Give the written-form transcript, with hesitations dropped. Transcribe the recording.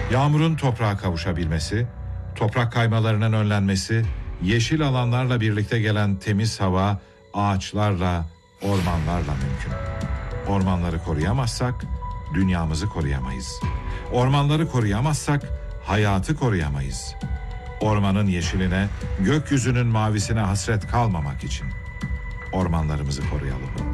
Yağmurun toprağa kavuşabilmesi, toprak kaymalarının önlenmesi, yeşil alanlarla birlikte gelen temiz hava, ağaçlarla, ormanlarla mümkün. Ormanları koruyamazsak dünyamızı koruyamayız. Ormanları koruyamazsak hayatı koruyamayız. Ormanın yeşiline, gökyüzünün mavisine hasret kalmamak için ormanlarımızı koruyalım.